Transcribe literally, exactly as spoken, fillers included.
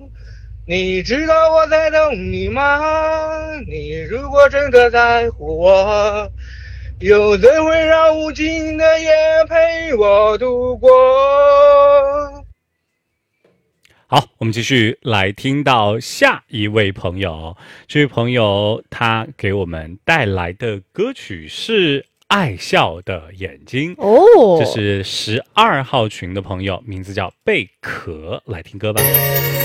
你知道我在等你吗？你如果真的在乎我，又怎会让无尽的夜陪我度过？ 好，我们继续来听到下一位朋友。这位朋友他给我们带来的歌曲是爱笑的眼睛，这哦， 是十二号群的朋友，名字叫贝壳，来听歌吧。